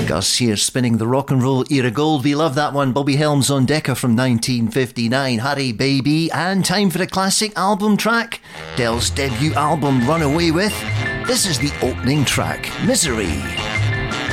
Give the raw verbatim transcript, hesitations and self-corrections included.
Gus here spinning the rock and roll era gold. We love that one. Bobby Helms on Decca from nineteen fifty-nine. Hurry Baby. And time for a classic album track. Del's debut album Run Away With. This is the opening track, Misery.